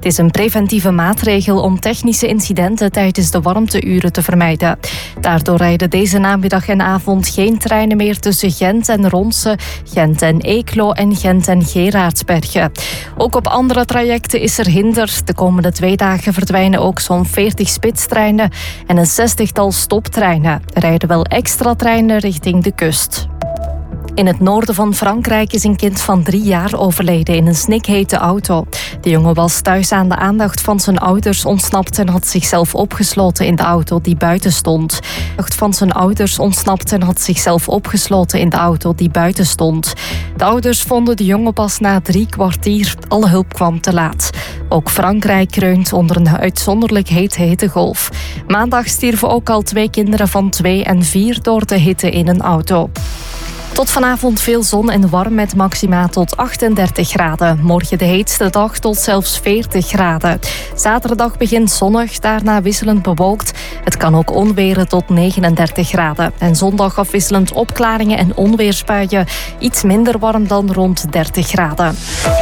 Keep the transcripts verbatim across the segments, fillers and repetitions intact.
Het is een preventieve maatregel om technische incidenten tijdens de warmteuren te vermijden. Daardoor rijden deze namiddag en avond geen treinen meer tussen Gent en Ronse, Gent en Eeklo en Gent en Geraardsbergen. Ook op andere trajecten is er hinder. De komende twee dagen verdwijnen ook zo'n veertig spitstreinen en een zestigtal stoptreinen. Er rijden wel extra treinen richting de kust. In het noorden van Frankrijk is een kind van drie jaar overleden in een snikhete auto. De jongen was thuis aan de aandacht van zijn ouders ontsnapt en had zichzelf opgesloten in de auto die buiten stond. Van zijn ouders ontsnapt en had zichzelf opgesloten in de auto die buiten stond. De ouders vonden de jongen pas na drie kwartier. Alle hulp kwam te laat. Ook Frankrijk kreunt onder een uitzonderlijk hete hittegolf. Maandag stierven ook al twee kinderen van twee en vier door de hitte in een auto. Tot vanavond veel zon en warm met maxima tot achtendertig graden. Morgen de heetste dag tot zelfs veertig graden. Zaterdag begint zonnig, daarna wisselend bewolkt. Het kan ook onweren tot negenendertig graden. En zondag afwisselend opklaringen en onweersbuien. Iets minder warm dan rond dertig graden.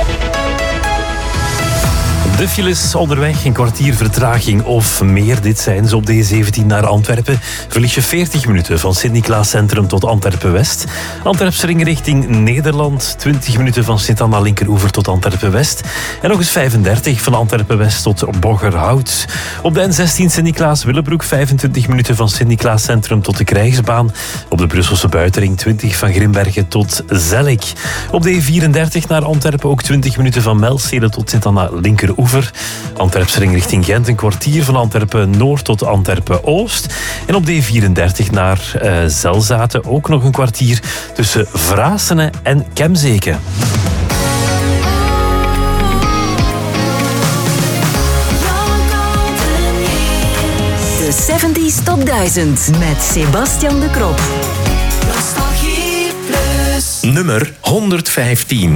De files onderweg, een kwartier vertraging of meer. Dit zijn ze op de E zeventien naar Antwerpen. Verlies je veertig minuten van Sint-Niklaas Centrum tot Antwerpen-West. Antwerpsring richting Nederland. twintig minuten van Sint-Anna Linkeroever tot Antwerpen-West. En nog eens vijfendertig van Antwerpen-West tot Boggerhout. Op de N zestien Sint-Niklaas-Willebroek. vijfentwintig minuten van Sint-Niklaas Centrum tot de Krijgsbaan. Op de Brusselse buitenring twintig van Grimbergen tot Zellik. Op de E vierendertig naar Antwerpen ook twintig minuten van Melstede tot Sint-Anna Linkeroever. Antwerpsring richting Gent, een kwartier van Antwerpen-Noord tot Antwerpen-Oost. En op de E vierendertig naar uh, Zelzaten ook nog een kwartier tussen Vrasene en Kemzeke. De zeventig Top duizend met Sebastian de Krop. Nummer honderdvijftien.